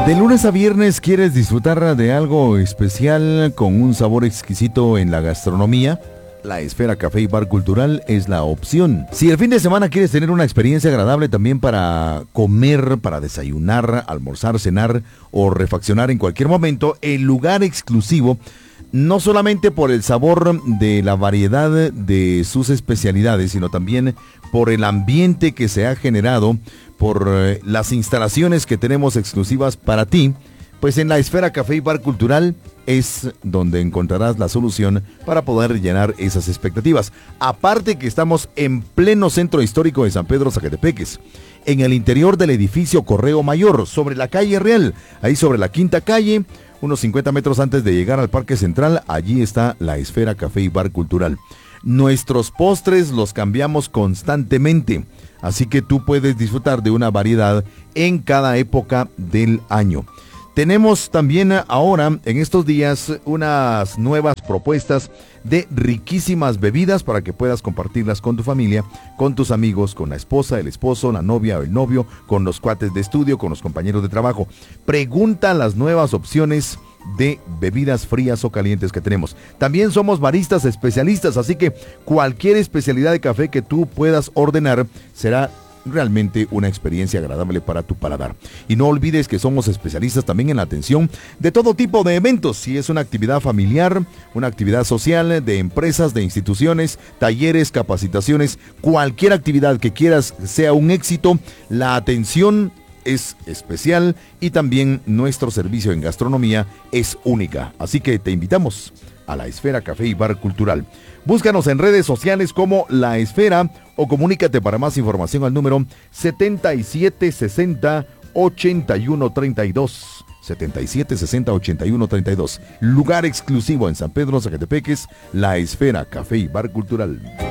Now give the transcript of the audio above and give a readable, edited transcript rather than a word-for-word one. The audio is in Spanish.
De lunes a viernes, ¿quieres disfrutar de algo especial con un sabor exquisito en la gastronomía? La Esfera Café y Bar Cultural es la opción. Si el fin de semana quieres tener una experiencia agradable también para comer, para desayunar, almorzar, cenar o refaccionar en cualquier momento, el lugar exclusivo, no solamente por el sabor de la variedad de sus especialidades, sino también por el ambiente que se ha generado, por las instalaciones que tenemos exclusivas para ti, pues en la Esfera Café y Bar Cultural es donde encontrarás la solución para poder llenar esas expectativas. Aparte que estamos en pleno centro histórico de San Pedro Zacatepeques, en el interior del edificio Correo Mayor, sobre la calle Real, ahí sobre la Quinta Calle, unos 50 metros antes de llegar al Parque Central, allí está la Esfera Café y Bar Cultural. Nuestros postres los cambiamos constantemente, así que tú puedes disfrutar de una variedad en cada época del año. Tenemos también ahora, en estos días, unas nuevas propuestas de riquísimas bebidas para que puedas compartirlas con tu familia, con tus amigos, con la esposa, el esposo, la novia o el novio, con los cuates de estudio, con los compañeros de trabajo. Pregunta las nuevas opciones de bebidas frías o calientes que tenemos. También somos baristas especialistas, así que cualquier especialidad de café que tú puedas ordenar será realmente una experiencia agradable para tu paladar. Y no olvides que somos especialistas también en la atención de todo tipo de eventos. Si es una actividad familiar, una actividad social, de empresas, de instituciones, talleres, capacitaciones, cualquier actividad que quieras sea un éxito, la atención es especial y también nuestro servicio en gastronomía es única. Así que te invitamos a la Esfera Café y Bar Cultural. Búscanos en redes sociales como La Esfera o comunícate para más información al número 7760-8132. 7760-8132. Lugar exclusivo en San Pedro Zacatepeques, La Esfera Café y Bar Cultural.